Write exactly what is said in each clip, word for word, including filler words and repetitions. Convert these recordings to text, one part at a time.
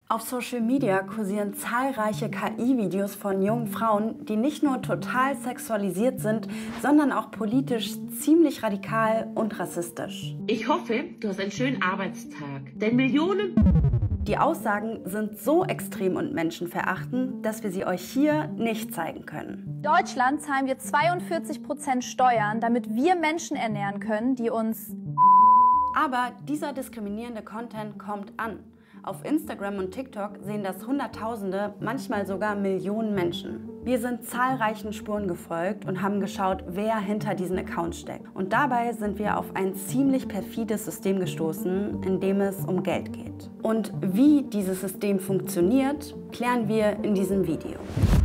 Auf Social Media kursieren zahlreiche K I-Videos von jungen Frauen, die nicht nur total sexualisiert sind, sondern auch politisch ziemlich radikal und rassistisch. Ich hoffe, du hast einen schönen Arbeitstag, denn Millionen... Die Aussagen sind so extrem und menschenverachtend, dass wir sie euch hier nicht zeigen können. In Deutschland zahlen wir zweiundvierzig Prozent Steuern, damit wir Menschen ernähren können, die uns... Aber dieser diskriminierende Content kommt an. Auf Instagram und TikTok sehen das Hunderttausende, manchmal sogar Millionen Menschen. Wir sind zahlreichen Spuren gefolgt und haben geschaut, wer hinter diesen Accounts steckt. Und dabei sind wir auf ein ziemlich perfides System gestoßen, in dem es um Geld geht. Und wie dieses System funktioniert, klären wir in diesem Video.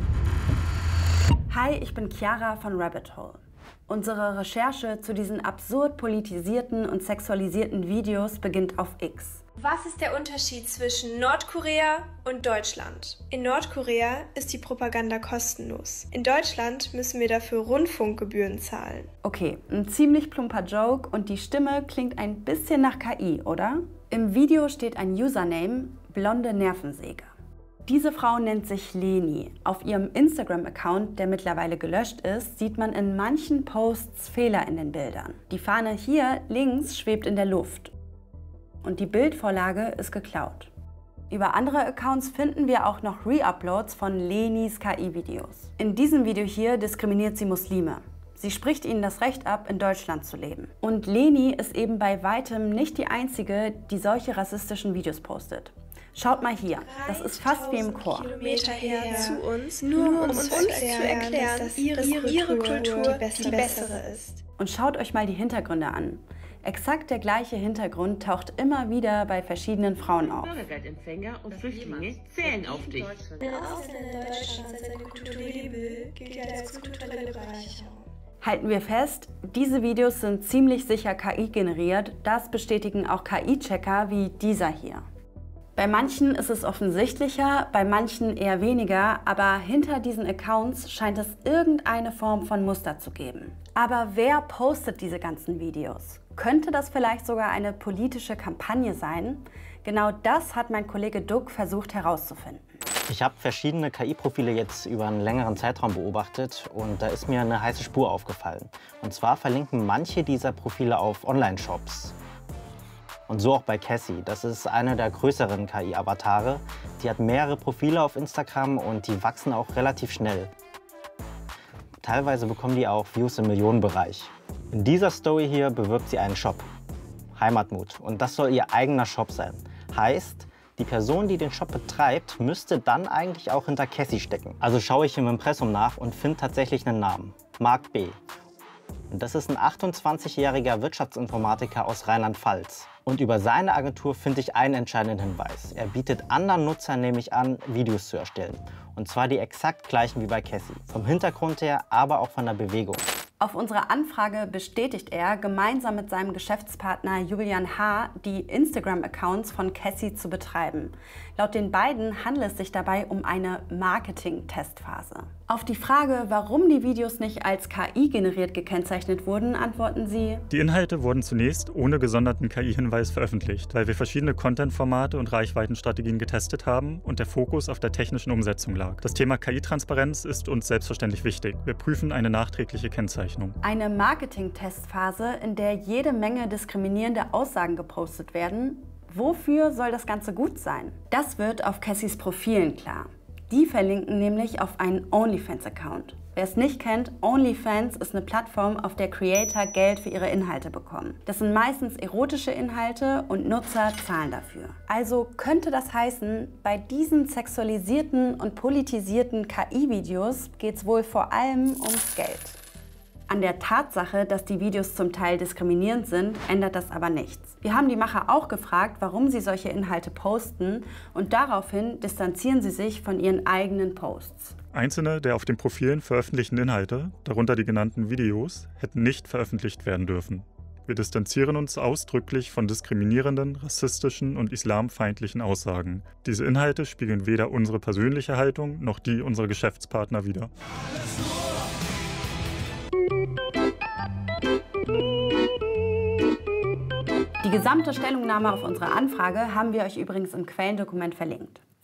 Hi, ich bin Chiara von Rabbit Hole. Unsere Recherche zu diesen absurd politisierten und sexualisierten Videos beginnt auf X. Was ist der Unterschied zwischen Nordkorea und Deutschland? In Nordkorea ist die Propaganda kostenlos. In Deutschland müssen wir dafür Rundfunkgebühren zahlen. Okay, ein ziemlich plumper Joke und die Stimme klingt ein bisschen nach K I, oder? Im Video steht ein Username, blonde Nervensäge. Diese Frau nennt sich Leni. Auf ihrem Instagram-Account, der mittlerweile gelöscht ist, sieht man in manchen Posts Fehler in den Bildern. Die Fahne hier links schwebt in der Luft. Und die Bildvorlage ist geklaut. Über andere Accounts finden wir auch noch Reuploads von Lenis K I-Videos. In diesem Video hier diskriminiert sie Muslime. Sie spricht ihnen das Recht ab, in Deutschland zu leben. Und Leni ist eben bei weitem nicht die Einzige, die solche rassistischen Videos postet. Schaut mal hier, das ist fast wie im Chor. Kilometer her zu uns, nur um uns, uns zu erklären, dass ihre, ihre Kultur die bessere, die bessere ist. Und schaut euch mal die Hintergründe an. Exakt der gleiche Hintergrund taucht immer wieder bei verschiedenen Frauen auf. Bürgergeldempfänger und Flüchtlinge zählen auf dich. Wenn Ausländer in Deutschland seine Kultur leben will, gilt ja als kulturelle Bereicherung. Halten wir fest, diese Videos sind ziemlich sicher K I generiert. Das bestätigen auch K I-Checker wie dieser hier. Bei manchen ist es offensichtlicher, bei manchen eher weniger, aber hinter diesen Accounts scheint es irgendeine Form von Muster zu geben. Aber wer postet diese ganzen Videos? Könnte das vielleicht sogar eine politische Kampagne sein? Genau das hat mein Kollege Duck versucht herauszufinden. Ich habe verschiedene K I-Profile jetzt über einen längeren Zeitraum beobachtet und da ist mir eine heiße Spur aufgefallen. Und zwar verlinken manche dieser Profile auf Online-Shops. Und so auch bei Cassie. Das ist eine der größeren K I-Avatare. Die hat mehrere Profile auf Instagram und die wachsen auch relativ schnell. Teilweise bekommen die auch Views im Millionenbereich. In dieser Story hier bewirbt sie einen Shop, Heimatmut. Und das soll ihr eigener Shop sein. Heißt, die Person, die den Shop betreibt, müsste dann eigentlich auch hinter Cassie stecken. Also schaue ich im Impressum nach und finde tatsächlich einen Namen. Marc B. Und das ist ein achtundzwanzigjähriger Wirtschaftsinformatiker aus Rheinland-Pfalz. Und über seine Agentur finde ich einen entscheidenden Hinweis. Er bietet anderen Nutzern nämlich an, Videos zu erstellen. Und zwar die exakt gleichen wie bei Cassie. Vom Hintergrund her, aber auch von der Bewegung. Auf unsere Anfrage bestätigt er, gemeinsam mit seinem Geschäftspartner Julian H. die Instagram-Accounts von Cassie zu betreiben. Laut den beiden handelt es sich dabei um eine Marketing-Testphase. Auf die Frage, warum die Videos nicht als K I generiert gekennzeichnet wurden, antworten sie: Die Inhalte wurden zunächst ohne gesonderten K I-Hinweis veröffentlicht, weil wir verschiedene Content-Formate und Reichweitenstrategien getestet haben und der Fokus auf der technischen Umsetzung lag. Das Thema K I-Transparenz ist uns selbstverständlich wichtig. Wir prüfen eine nachträgliche Kennzeichnung. Eine Marketing-Testphase, in der jede Menge diskriminierende Aussagen gepostet werden. Wofür soll das Ganze gut sein? Das wird auf Cassies Profilen klar. Die verlinken nämlich auf einen OnlyFans-Account. Wer es nicht kennt, OnlyFans ist eine Plattform, auf der Creator Geld für ihre Inhalte bekommen. Das sind meistens erotische Inhalte und Nutzer zahlen dafür. Also könnte das heißen, bei diesen sexualisierten und politisierten K I-Videos geht es wohl vor allem ums Geld. An der Tatsache, dass die Videos zum Teil diskriminierend sind, ändert das aber nichts. Wir haben die Macher auch gefragt, warum sie solche Inhalte posten, und daraufhin distanzieren sie sich von ihren eigenen Posts. Einzelne der auf den Profilen veröffentlichten Inhalte, darunter die genannten Videos, hätten nicht veröffentlicht werden dürfen. Wir distanzieren uns ausdrücklich von diskriminierenden, rassistischen und islamfeindlichen Aussagen. Diese Inhalte spiegeln weder unsere persönliche Haltung noch die unserer Geschäftspartner wider. Die gesamte Stellungnahme auf unsere Anfrage haben wir euch übrigens im Quellendokument verlinkt.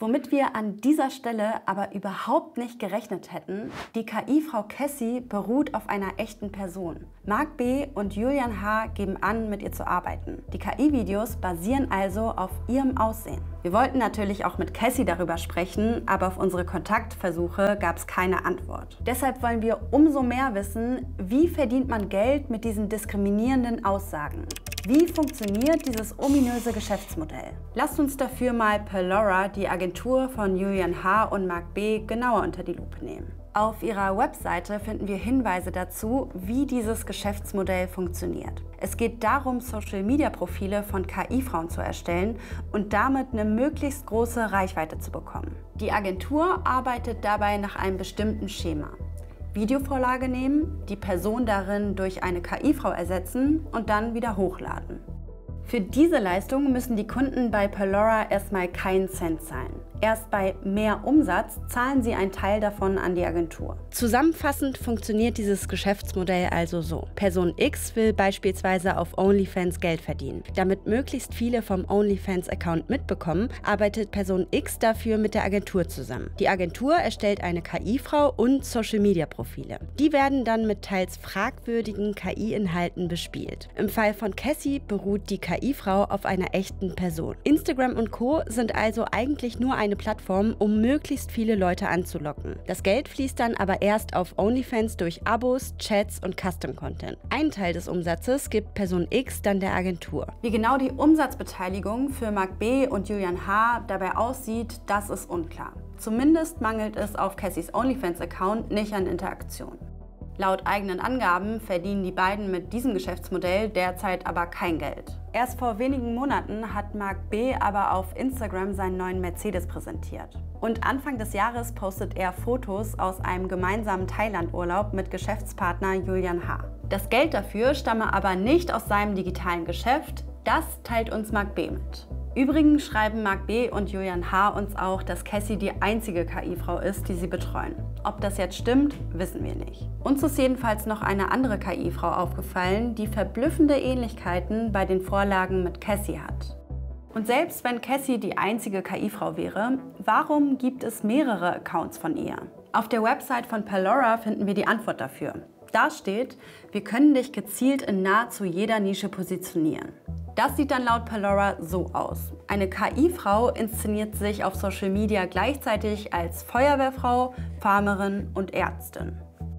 Womit wir an dieser Stelle aber überhaupt nicht gerechnet hätten, die K I-Frau Cassie beruht auf einer echten Person. Mark B. und Julian H. geben an, mit ihr zu arbeiten. Die K I-Videos basieren also auf ihrem Aussehen. Wir wollten natürlich auch mit Cassie darüber sprechen, aber auf unsere Kontaktversuche gab es keine Antwort. Deshalb wollen wir umso mehr wissen, wie verdient man Geld mit diesen diskriminierenden Aussagen? Wie funktioniert dieses ominöse Geschäftsmodell? Lasst uns dafür mal Pelora, die Agentur von Julian H. und Mark B., genauer unter die Lupe nehmen. Auf ihrer Webseite finden wir Hinweise dazu, wie dieses Geschäftsmodell funktioniert. Es geht darum, Social-Media-Profile von K I-Frauen zu erstellen und damit eine möglichst große Reichweite zu bekommen. Die Agentur arbeitet dabei nach einem bestimmten Schema. Videovorlage nehmen, die Person darin durch eine K I-Frau ersetzen und dann wieder hochladen. Für diese Leistung müssen die Kunden bei Pelora erstmal keinen Cent zahlen. Erst bei mehr Umsatz zahlen sie einen Teil davon an die Agentur. Zusammenfassend funktioniert dieses Geschäftsmodell also so. Person X will beispielsweise auf OnlyFans Geld verdienen. Damit möglichst viele vom OnlyFans-Account mitbekommen, arbeitet Person X dafür mit der Agentur zusammen. Die Agentur erstellt eine K I-Frau und Social-Media-Profile. Die werden dann mit teils fragwürdigen K I-Inhalten bespielt. Im Fall von Cassie beruht die K I-Frau auf einer echten Person. Instagram und Co. sind also eigentlich nur eine Plattform, um möglichst viele Leute anzulocken. Das Geld fließt dann aber erst auf OnlyFans durch Abos, Chats und Custom-Content. Einen Teil des Umsatzes gibt Person X dann der Agentur. Wie genau die Umsatzbeteiligung für Mark B. und Julian H. dabei aussieht, das ist unklar. Zumindest mangelt es auf Cassies OnlyFans-Account nicht an Interaktion. Laut eigenen Angaben verdienen die beiden mit diesem Geschäftsmodell derzeit aber kein Geld. Erst vor wenigen Monaten hat Mark B. aber auf Instagram seinen neuen Mercedes präsentiert. Und Anfang des Jahres postet er Fotos aus einem gemeinsamen Thailand-Urlaub mit Geschäftspartner Julian H. Das Geld dafür stamme aber nicht aus seinem digitalen Geschäft, das teilt uns Mark B. mit. Übrigens schreiben Mark B. und Julian H. uns auch, dass Cassie die einzige K I-Frau ist, die sie betreuen. Ob das jetzt stimmt, wissen wir nicht. Uns ist jedenfalls noch eine andere K I-Frau aufgefallen, die verblüffende Ähnlichkeiten bei den Vorlagen mit Cassie hat. Und selbst wenn Cassie die einzige K I-Frau wäre, warum gibt es mehrere Accounts von ihr? Auf der Website von Pelora finden wir die Antwort dafür. Da steht, wir können dich gezielt in nahezu jeder Nische positionieren. Das sieht dann laut Pelora so aus. Eine K I-Frau inszeniert sich auf Social Media gleichzeitig als Feuerwehrfrau, Farmerin und Ärztin.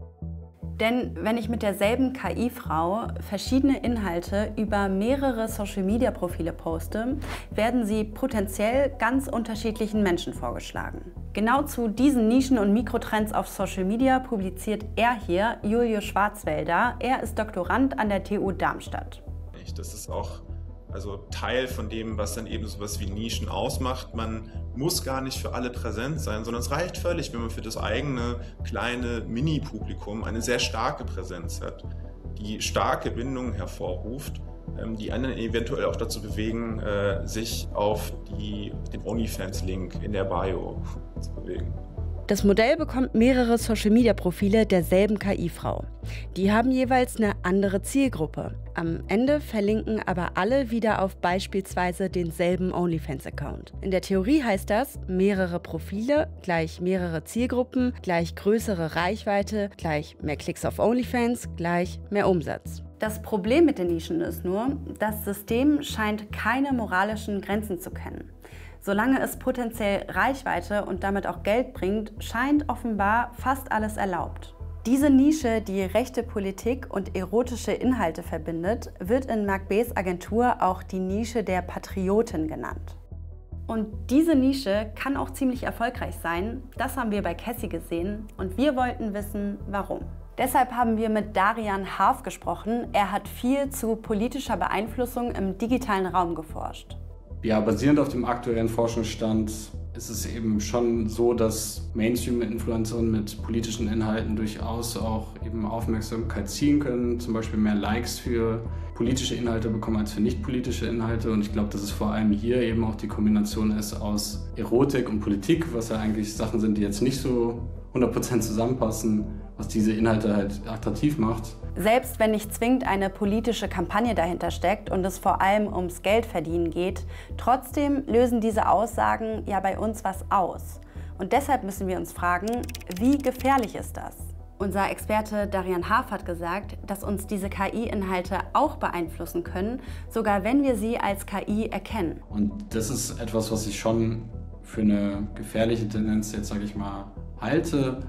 Denn wenn ich mit derselben K I-Frau verschiedene Inhalte über mehrere Social-Media-Profile poste, werden sie potenziell ganz unterschiedlichen Menschen vorgeschlagen. Genau zu diesen Nischen- und Mikrotrends auf Social Media publiziert er hier, Julius Schwarzwälder. Er ist Doktorand an der T U Darmstadt. Das ist auch also Teil von dem, was dann eben sowas wie Nischen ausmacht. Man muss gar nicht für alle präsent sein, sondern es reicht völlig, wenn man für das eigene kleine Mini-Publikum eine sehr starke Präsenz hat, die starke Bindungen hervorruft, die anderen eventuell auch dazu bewegen, sich auf die, den OnlyFans-Link in der Bio zu bewegen. Das Modell bekommt mehrere Social-Media-Profile derselben K I-Frau. Die haben jeweils eine andere Zielgruppe. Am Ende verlinken aber alle wieder auf beispielsweise denselben OnlyFans-Account. In der Theorie heißt das, mehrere Profile gleich mehrere Zielgruppen gleich größere Reichweite gleich mehr Klicks auf OnlyFans gleich mehr Umsatz. Das Problem mit den Nischen ist nur, das System scheint keine moralischen Grenzen zu kennen. Solange es potenziell Reichweite und damit auch Geld bringt, scheint offenbar fast alles erlaubt. Diese Nische, die rechte Politik und erotische Inhalte verbindet, wird in Mark B.'s Agentur auch die Nische der Patriotin genannt. Und diese Nische kann auch ziemlich erfolgreich sein, das haben wir bei Cassie gesehen und wir wollten wissen, warum. Deshalb haben wir mit Darian Harf gesprochen. Er hat viel zu politischer Beeinflussung im digitalen Raum geforscht. Ja, basierend auf dem aktuellen Forschungsstand ist es eben schon so, dass Mainstream-Influencerinnen mit politischen Inhalten durchaus auch eben Aufmerksamkeit ziehen können, zum Beispiel mehr Likes für politische Inhalte bekommen als für nicht politische Inhalte. Und ich glaube, dass es vor allem hier eben auch die Kombination ist aus Erotik und Politik, was ja eigentlich Sachen sind, die jetzt nicht so hundert Prozent zusammenpassen. was diese Inhalte halt attraktiv macht. Selbst wenn nicht zwingend eine politische Kampagne dahinter steckt und es vor allem ums Geldverdienen geht, trotzdem lösen diese Aussagen ja bei uns was aus. Und deshalb müssen wir uns fragen, wie gefährlich ist das? Unser Experte Darian Haaf hat gesagt, dass uns diese K I-Inhalte auch beeinflussen können, sogar wenn wir sie als K I erkennen. Und das ist etwas, was ich schon für eine gefährliche Tendenz jetzt, sage ich mal, halte.